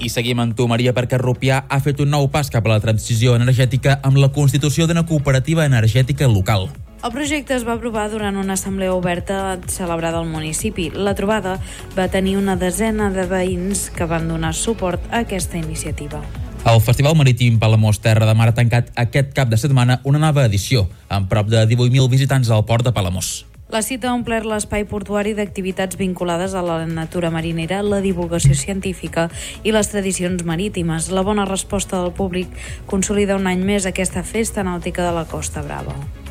I seguim amb tu, Maria, perquè Rupià ha fet un nou pas cap a la transició energètica amb la constitució d'una cooperativa energètica local. El projecte es va aprovar durant una assemblea oberta celebrada al municipi. La trobada va tenir una desena de veïns que van donar suport a aquesta iniciativa. El Festival Marítim Palamós Terra de Mar ha tancat aquest cap de setmana una nova edició, amb prop de 18.000 visitants al port de Palamós. La cita ha omplert l'espai portuari d'activitats vinculades a la natura marinera, la divulgació científica i les tradicions marítimes. La bona resposta del públic consolida un any més aquesta festa nàutica de la Costa Brava.